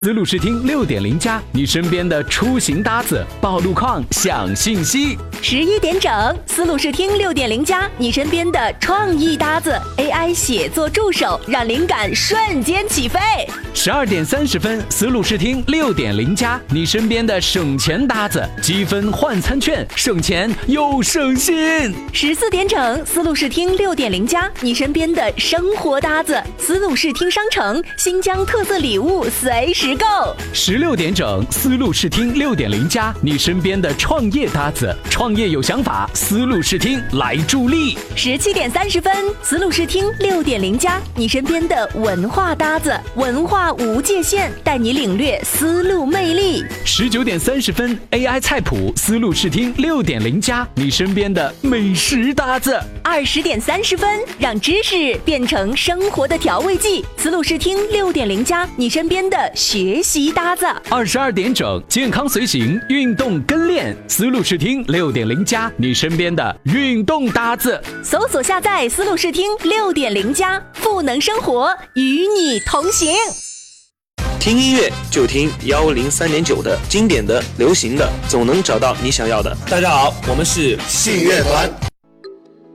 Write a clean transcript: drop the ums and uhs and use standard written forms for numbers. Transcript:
思路视听6.0加，你身边的出行搭子，报路况享信息。 11点整，思路视听6.0加，你身边的创意搭子 ，AI 写作助手，让灵感瞬间起飞。 12点30分，思路视听6.0加，你身边的省钱搭子，积分换餐券，省钱又省心。 14点整，思路视听6.0加，你身边的生活搭子，思路视听商城，新疆特色礼物随时购。 16点整，思路视听6.0加，你身边的创业搭子，创业有想法，思路视听来助力。 17点30分，思路视听6.0加，你身边的文化搭子，文化无界限，带你领略思路魅力。 19点30分 ，AI 菜谱，思路视听6.0加，你身边的美食搭子。 20点30分，让知识变成生活的调味剂，思路视听6.0加，你身边的学习搭子。 22点整，健康随行，运动跟练，思路视听6.0加，你身边的运动搭子。 搜索下载思路视听6.0加，赋能生活，与你同行。 听音乐就听103.9的，经典的、流行的，总能找到你想要的。 大家好，我们是信乐团。